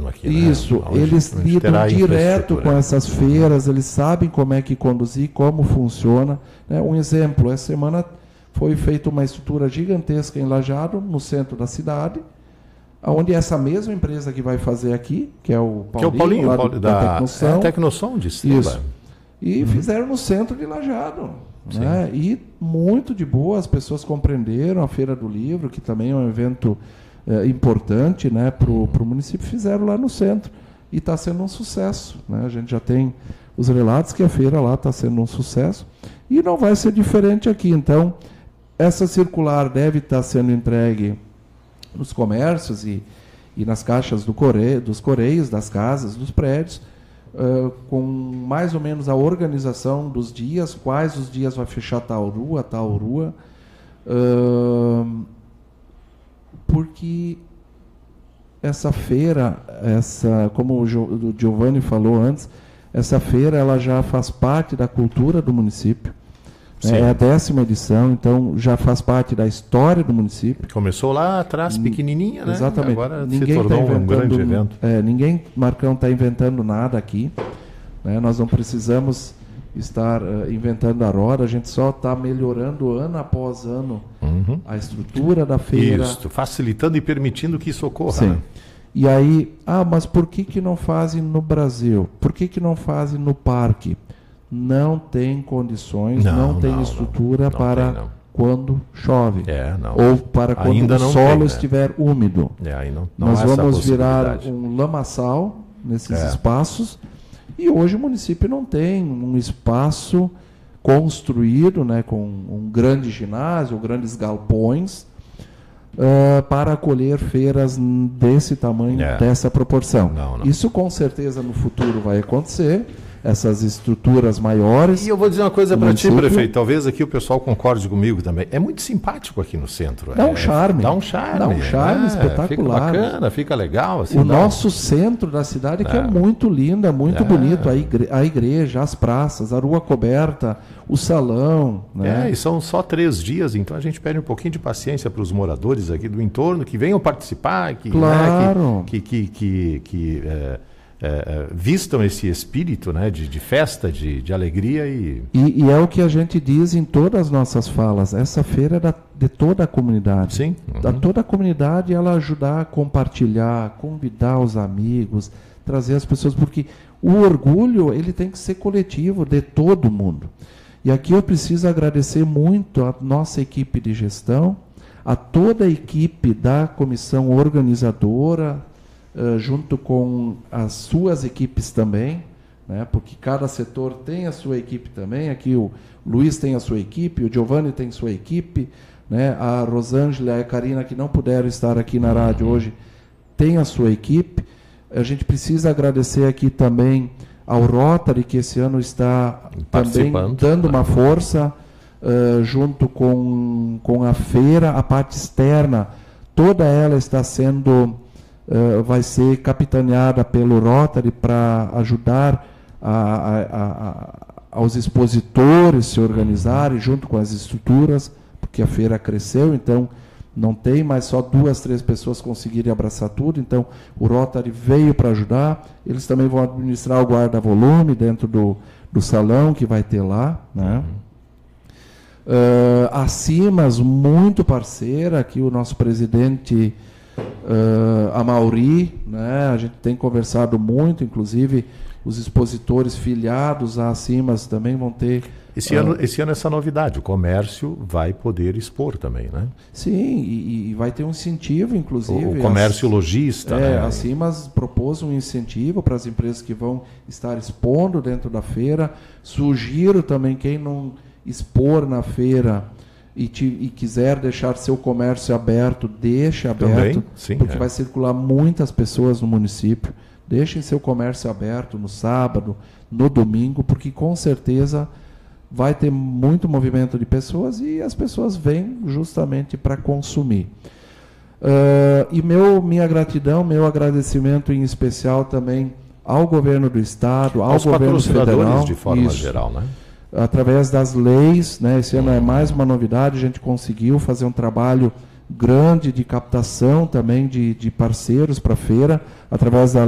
mesmo aqui. Isso, né? eles lidam direto com essas feiras, eles sabem como é que conduzir, como funciona. Né? Um exemplo, essa semana foi feita uma estrutura gigantesca em Lajeado, no centro da cidade, onde essa mesma empresa que vai fazer aqui, que é o Paulinho, da Tecnosom. Tecnosom de Estrela. Isso. E fizeram no centro de Lajeado. Né? E muito de boa, as pessoas compreenderam a Feira do Livro, que também é um evento importante, né, para o município, fizeram lá no centro. E está sendo um sucesso. Né? A gente já tem os relatos que a feira lá está sendo um sucesso. E não vai ser diferente aqui. Então, essa circular deve estar sendo entregue nos comércios e nas caixas dos correios, das casas, dos prédios, com mais ou menos a organização dos dias, quais os dias vai fechar tal rua, porque essa feira, como o Giovanni falou antes, essa feira ela já faz parte da cultura do município. É a 10ª edição, então já faz parte da história do município. Começou lá atrás, pequenininha, né? Exatamente. Agora se tornou um grande evento. Ninguém, Marcão, está inventando nada aqui. Né? Nós não precisamos estar inventando a roda, a gente só está melhorando ano após ano a estrutura da feira. Isso, facilitando e permitindo que isso ocorra. Sim. Né? E aí, mas por que não fazem no Brasil? Por que não fazem no parque? Não tem condições, não tem estrutura para quando chove. Ou para quando o solo estiver úmido. Nós vamos virar um lamaçal nesses espaços. E hoje o município não tem um espaço construído, né, com um grande ginásio, grandes galpões, para acolher feiras desse tamanho, dessa proporção. Isso com certeza no futuro vai acontecer. Essas estruturas maiores. E eu vou dizer uma coisa para ti, prefeito, talvez aqui o pessoal concorde comigo também. É muito simpático aqui no centro. Dá um charme. Dá um charme. Dá um charme espetacular. Fica bacana, fica legal. Assim, nosso centro da cidade que é muito lindo, é muito bonito. A igreja, as praças, a rua coberta, o salão. Né? E são só 3 dias, então a gente pede um pouquinho de paciência para os moradores aqui do entorno, que venham participar, claro. Vistam esse espírito, né, de festa, de alegria. E é o que a gente diz em todas as nossas falas. Essa feira é de toda a comunidade. Sim. Da toda a comunidade, ela ajudar a compartilhar, convidar os amigos, trazer as pessoas, porque o orgulho ele tem que ser coletivo, de todo mundo. E aqui eu preciso agradecer muito a nossa equipe de gestão, a toda a equipe da comissão organizadora, junto com as suas equipes também, né, porque cada setor tem a sua equipe também. Aqui o Luiz tem a sua equipe, o Giovanni tem sua equipe, né, a Rosângela e a Karina, que não puderam estar aqui na rádio hoje, tem a sua equipe. A gente precisa agradecer aqui também ao Rotary, que esse ano está também dando uma força, junto com a feira, a parte externa, toda ela está sendo... vai ser capitaneada pelo Rotary para ajudar aos expositores se organizarem junto com as estruturas, porque a feira cresceu, então não tem mais só 2, 3 pessoas conseguirem abraçar tudo, então o Rotary veio para ajudar. Eles também vão administrar o guarda-volume dentro do salão que vai ter lá, né? A Cimas, muito parceira, aqui o nosso presidente... a Mauri, né, a gente tem conversado muito, inclusive os expositores filiados à Cimas também vão ter... Esse ano essa novidade, o comércio vai poder expor também, né? Sim, e vai ter um incentivo, inclusive. O comércio lojista. Né? A Cimas propôs um incentivo para as empresas que vão estar expondo dentro da feira. Sugiro também quem não expor na feira... E quiser deixar seu comércio aberto, deixe aberto, também, sim, porque vai circular muitas pessoas no município. Deixem seu comércio aberto no sábado, no domingo, porque com certeza vai ter muito movimento de pessoas e as pessoas vêm justamente para consumir. E minha gratidão, meu agradecimento em especial também ao governo do Estado, ao governo federal. De forma geral, né? Através das leis, né, esse ano é mais uma novidade, a gente conseguiu fazer um trabalho grande de captação também de parceiros para a feira, através da